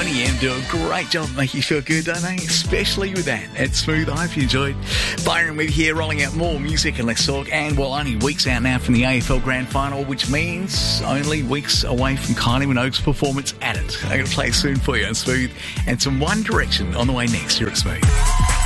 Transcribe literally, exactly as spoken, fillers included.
Boney M do a great job of making you feel good, don't they? Especially with that. It's Smooth. I hope you enjoyed. Byron with you here, rolling out more music and let's talk. And well, only weeks out now from the A F L Grand Final, which means only weeks away from Kylie Minogue's performance at it. I'm going to play soon for you on Smooth, and some One Direction on the way next here at Smooth.